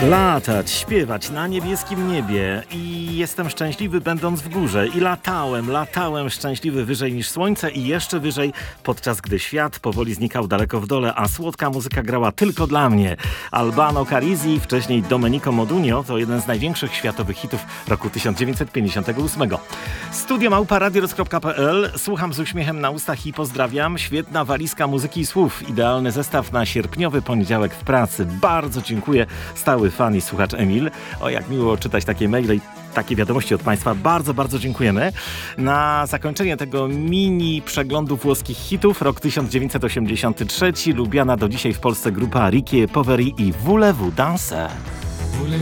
Latać, śpiewać na niebieskim niebie i jestem szczęśliwy będąc w górze i latałem szczęśliwy wyżej niż słońce i jeszcze wyżej, podczas gdy świat powoli znikał daleko w dole, a słodka muzyka grała tylko dla mnie. Albano Carrisi, wcześniej Domenico Modugno, to jeden z największych światowych hitów roku 1958. Studio@radiorock.pl. Słucham z uśmiechem na ustach i pozdrawiam. Świetna walizka muzyki i słów. Idealny zestaw na sierpniowy poniedziałek w pracy. Bardzo dziękuję. Stały fan i słuchacz Emil. O, jak miło czytać takie maile i takie wiadomości od Państwa. Bardzo, bardzo dziękujemy. Na zakończenie tego mini przeglądu włoskich hitów, rok 1983, lubiana do dzisiaj w Polsce grupa Ricky Poveri i Voulez-vous danser.